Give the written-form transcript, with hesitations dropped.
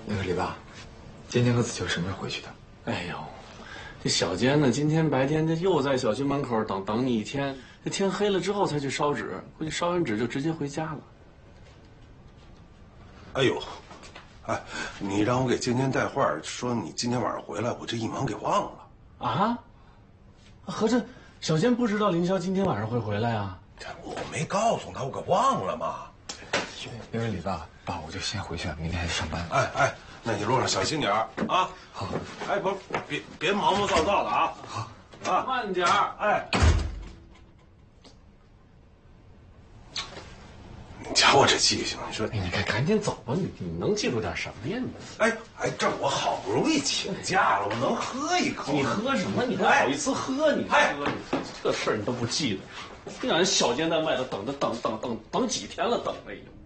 那个李爸，坚坚和子秋什么时候回去的？ 哎呦，这小坚呢，今天白天这又在小区门口等你一天，这天黑了之后才去烧纸，估计烧完纸就直接回家了。 哎呦，哎，你让我给坚坚带话，说你今天晚上回来，我这一忙给忘了。 啊？合着小坚不知道凌霄今天晚上会回来啊？ 我没告诉他，我可忘了嘛。 那个李爸，爸，我就先回去了，明天还得上班。 哎，那你路上小心点儿啊。 好。 哎，不是，别毛毛躁躁的啊。 好。 啊， 慢点儿。 哎。你瞧我这记性，你说你赶紧走吧，你能记住点什么呀你？ 哎，这我好不容易请假了，我能喝一口。 你喝什么？你还好意思喝？你哎， 这事儿你都不记得，你让人小坚在外头等几天了，等了已经。